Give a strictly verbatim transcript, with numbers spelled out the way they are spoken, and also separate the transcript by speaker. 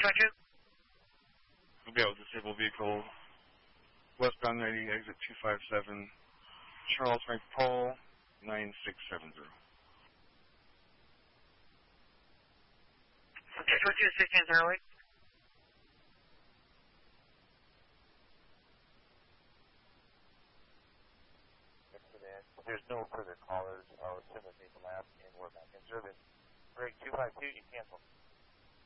Speaker 1: five two.
Speaker 2: Mobile disabled vehicle, westbound ninety, exit two five seven, Charles McPaul, nine six seven zero.
Speaker 1: Okay, two two sixteen zero eight.
Speaker 3: There's no further callers. I'll assume the vehicle last and we're back in service. Break two five two, you cancel.